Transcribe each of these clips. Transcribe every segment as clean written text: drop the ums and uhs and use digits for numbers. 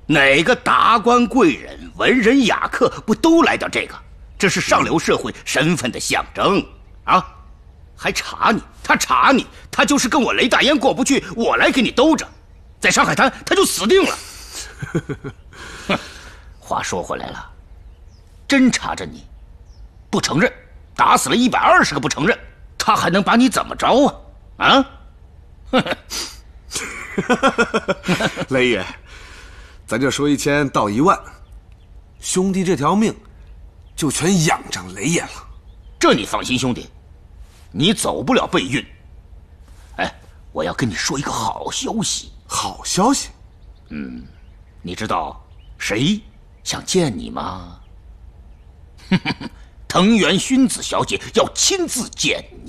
哪个达官贵人、文人雅客不都来点这个？这是上流社会身份的象征啊！还查你，他查你，他就是跟我雷大烟过不去，我来给你兜着，在上海滩他就死定了。哼，话说回来了，真查着你，不承认，打死了120个不承认，他还能把你怎么着啊？啊？ 雷爷，咱就说1000到1万，兄弟这条命就全仰仗雷爷了。 这你放心，兄弟，你走不了背运。哎，我要跟你说一个好消息。 好消息？ 你知道谁想见你吗？藤原薰子小姐要亲自见你。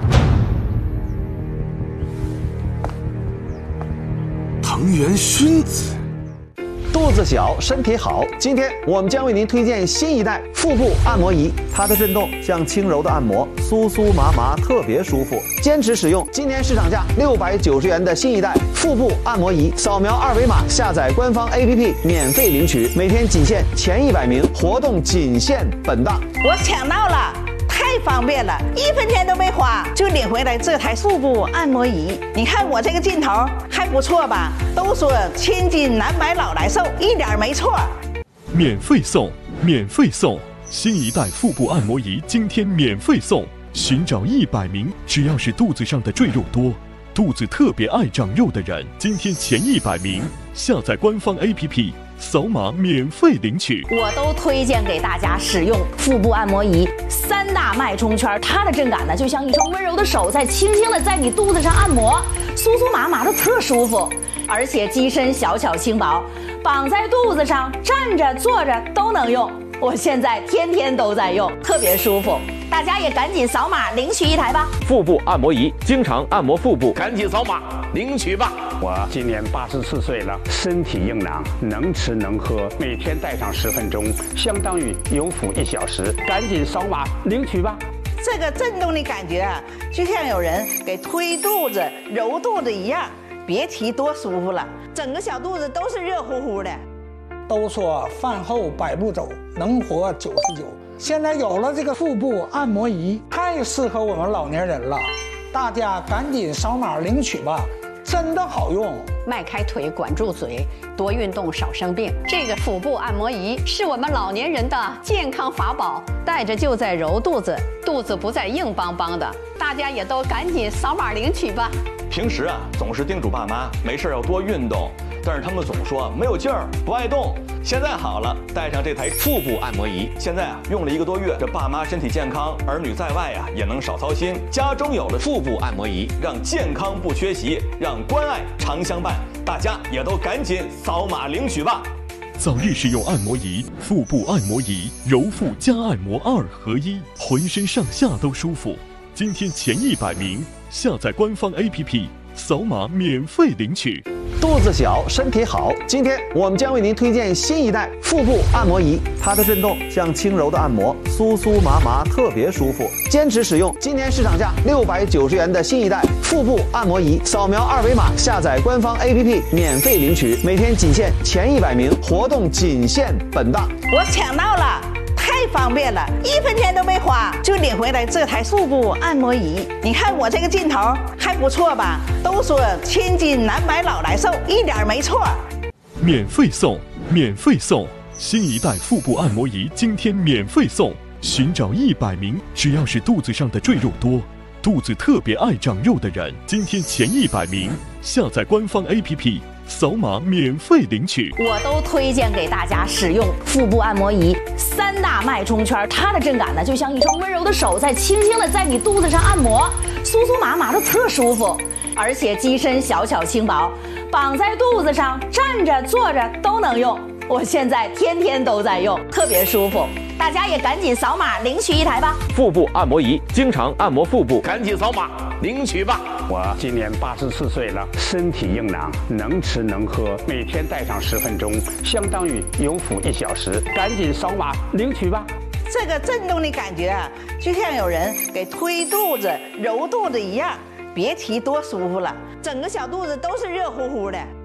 藤原薰子， 肚子小，身体好。今天我们将为您推荐新一代腹部按摩仪，它的震动像轻柔的按摩，酥酥麻麻，特别舒服。坚持使用，今年市场价690元的新一代腹部按摩仪，扫描2维码下载官方 APP 免费领取，每天仅限前100名，活动仅限本档。 我抢到了！太方便了，1分钱都没花就领回来这台腹部按摩仪。你看我这个劲头还不错吧？都说千金难买老来瘦，一点没错。 免费送，免费送！新一代腹部按摩仪今天免费送，寻找100名，只要是肚子上的赘肉多、肚子特别爱长肉的人，今天前100名下载官方 APP。扫码免费领取， 我都推荐给大家使用腹部按摩仪，3大脉冲圈，它的震感呢，就像一双温柔的手在轻轻的在你肚子上按摩，酥酥麻麻的特舒服，而且机身小巧轻薄，绑在肚子上，站着坐着都能用。我现在天天都在用，特别舒服。大家也赶紧扫码领取一台吧。 腹部按摩仪，经常按摩腹部，赶紧扫码领取吧。 我今年84岁了，身体硬朗，能吃能喝，每天戴上10分钟，相当于有腹1小时。赶紧扫码领取吧。 这个震动的感觉啊，就像有人给推肚子、揉肚子一样，别提多舒服了，整个小肚子都是热乎乎的。 都说饭后100步走，能活99。现在有了这个腹部按摩仪，太适合我们老年人了，大家赶紧扫码领取吧，真的好用。 迈开腿，管住嘴，多运动，少生病。这个腹部按摩仪是我们老年人的健康法宝，戴着就在揉肚子，肚子不再硬邦邦的。大家也都赶紧扫码领取吧。 平时啊，总是叮嘱爸妈没事要多运动，但是他们总说没有劲儿，不爱动。现在好了，带上这台腹部按摩仪，现在啊用了1个多月，这爸妈身体健康，儿女在外啊也能少操心。家中有了腹部按摩仪，让健康不缺席，让关爱常相伴。大家也都赶紧扫码领取吧。 早日使用按摩仪，腹部按摩仪，揉腹加按摩2合1，浑身上下都舒服。今天前100名下载官方 APP， 扫码免费领取。 肚子小，身体好。今天我们将为您推荐新一代腹部按摩仪，它的震动像轻柔的按摩，酥酥麻麻，特别舒服。坚持使用，今年市场价690元的新一代腹部按摩仪，扫描2维码下载官方 APP 免费领取，每天仅限前100名，活动仅限本档。 我抢到了！太方便了，1分钱都没花就领回来这台腹部按摩仪。你看我这个劲头还不错吧？都说千金难买老来瘦，一点没错。 免费送，免费送！新一代腹部按摩仪今天免费送，寻找100名，只要是肚子上的赘肉多、肚子特别爱长肉的人，今天前100名下载官方 APP。扫码免费领取， 我都推荐给大家使用腹部按摩仪，3大脉冲圈，它的震感呢，就像一双温柔的手在轻轻的在你肚子上按摩，酥酥麻麻的特舒服，而且机身小巧轻薄，绑在肚子上，站着坐着都能用。我现在天天都在用，特别舒服。大家也赶紧扫码领取一台吧。 腹部按摩仪，经常按摩腹部，赶紧扫码领取吧。 我今年84岁了，身体硬朗，能吃能喝，每天戴上10分钟，相当于有腹1小时。赶紧扫码领取吧。 这个震动的感觉啊，就像有人给推肚子、揉肚子一样，别提多舒服了，整个小肚子都是热乎乎的。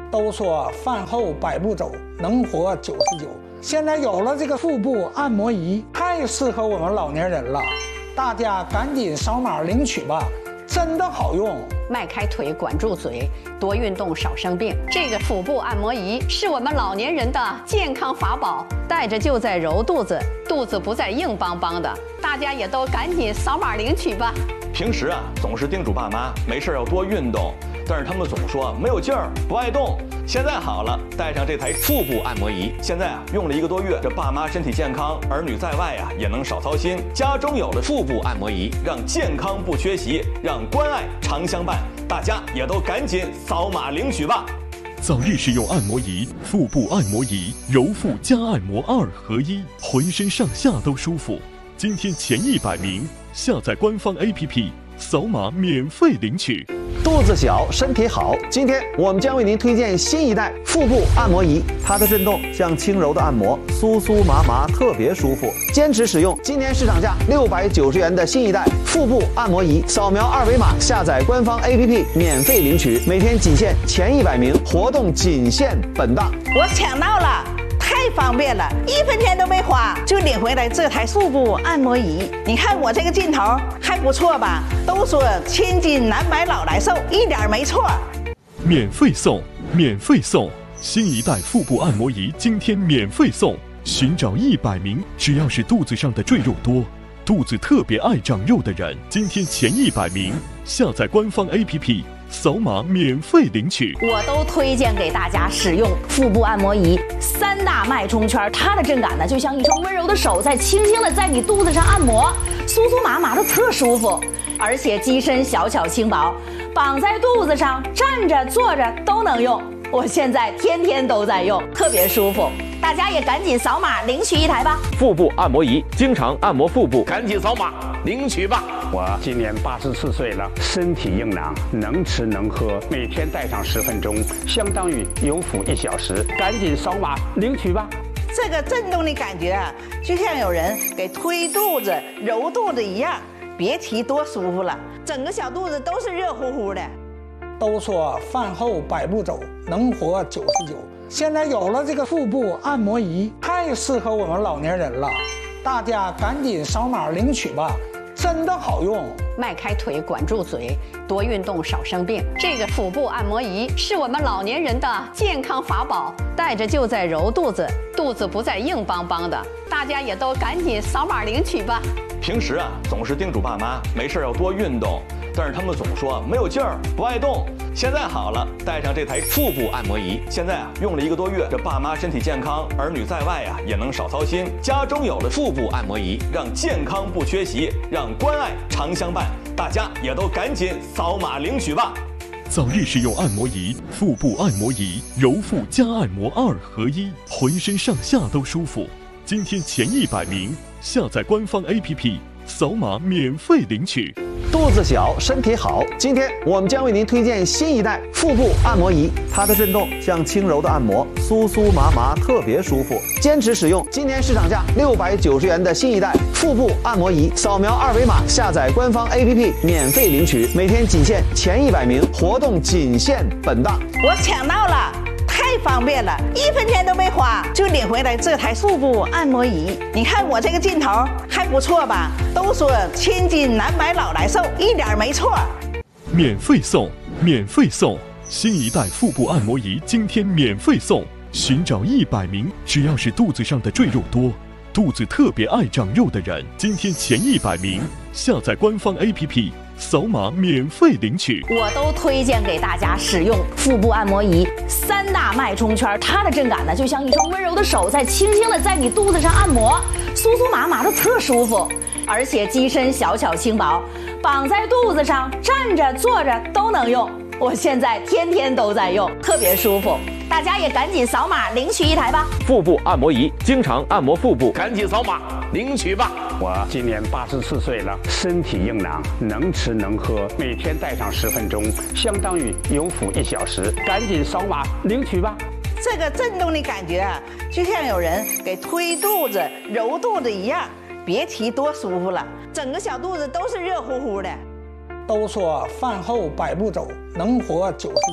都说饭后百步走，能活99。现在有了这个腹部按摩仪，太适合我们老年人了，大家赶紧扫码领取吧，真的好用。 迈开腿，管住嘴，多运动，少生病。这个腹部按摩仪是我们老年人的健康法宝，带着就在揉肚子，肚子不再硬邦邦的。大家也都赶紧扫码领取吧。 平时总是叮嘱爸妈没事要多运动，但是他们总说没有劲儿，不爱动。现在好了，带上这台腹部按摩仪，现在用了1个多月，这爸妈身体健康，儿女在外也能少操心。家中有了腹部按摩仪，让健康不缺席，让关爱常相伴。大家也都赶紧扫码领取吧。 早日使用按摩仪，腹部按摩仪，揉腹加按摩2合1，浑身上下都舒服。今天前100名下载官方 APP， 扫码免费领取。 肚子小，身体好。今天我们将为您推荐新一代腹部按摩仪，它的震动像轻柔的按摩，酥酥麻麻，特别舒服。坚持使用今年市场价690元的新一代腹部按摩仪，扫描2维码下载官方 APP 免费领取。每天仅限前100名，活动仅限本档。 我抢到了！太方便了，1分钱都没花就领回来这台腹部按摩仪。你看我这个劲头还不错吧？都说千金难买老来瘦，一点没错。 免费送，免费送！新一代腹部按摩仪今天免费送。寻找100名，只要是肚子上的赘肉多，肚子特别爱长肉的人，今天前100名下载官方 APP。扫码免费领取， 我都推荐给大家使用腹部按摩仪3大脉冲圈，它的震感呢，就像一双温柔的手在轻轻的在你肚子上按摩，酥酥麻麻的特舒服，而且机身小巧轻薄，绑在肚子上，站着坐着都能用。我现在天天都在用，特别舒服。大家也赶紧扫码领取1台吧。 腹部按摩仪，经常按摩腹部，赶紧扫码领取吧。 我今年84岁了，身体硬朗，能吃能喝，每天戴上10分钟，相当于有腹1小时。赶紧扫码领取吧。 这个震动的感觉就像有人给推肚子、揉肚子一样，别提多舒服了，整个小肚子都是热乎乎的。 都说饭后百步走，能活99。现在有了这个腹部按摩仪，太适合我们老年人了，大家赶紧扫码领取吧，真的好用。 迈开腿，管住嘴，多运动，少生病。这个腹部按摩仪是我们老年人的健康法宝，带着就在揉肚子，肚子不再硬邦邦的。大家也都赶紧扫码领取吧。 平时总是叮嘱爸妈没事要多运动，但是他们总说没有劲儿，不爱动。现在好了，带上这台腹部按摩仪，现在用了1个多月，这爸妈身体健康，儿女在外也能少操心。家中有了腹部按摩仪，让健康不缺席，让关爱常相伴。大家也都赶紧扫码领取吧。 早日使用按摩仪，腹部按摩仪，揉腹加按摩2合1，浑身上下都舒服。今天前100名下载官方 APP， 扫码免费领取。 肚子小，身体好。今天我们将为您推荐新一代腹部按摩仪，它的震动像轻柔的按摩，酥酥麻麻，特别舒服。坚持使用今年市场价690元的新一代腹部按摩仪，扫描2维码下载官方 APP 免费领取。每天仅限前100名，活动仅限本档。 我抢到了！太方便了，1分钱都没花就领回来这台腹部按摩仪。你看我这个劲头还不错吧？都说千金难买老来瘦，一点没错。 免费送，免费送！新一代腹部按摩仪今天免费送。寻找100名，只要是肚子上的赘肉多，肚子特别爱长肉的人，今天前100名下载官方 APP。扫码免费领取， 我都推荐给大家使用腹部按摩仪3大脉冲圈，它的震感呢，就像一双温柔的手在轻轻的在你肚子上按摩，酥酥麻麻的特舒服，而且机身小巧轻薄，绑在肚子上，站着坐着都能用。我现在天天都在用，特别舒服。大家也赶紧扫码领取1台吧。 腹部按摩仪，经常按摩腹部，赶紧扫码领取吧。 我今年84岁了，身体硬朗，能吃能喝，每天戴上10分钟，相当于有腹1小时。赶紧扫码领取吧。 这个震动的感觉就像有人给推肚子、揉肚子一样，别提多舒服了，整个小肚子都是热乎乎的。 都说饭后百步走，能活99。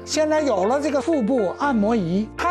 现在有了这个腹部按摩仪，它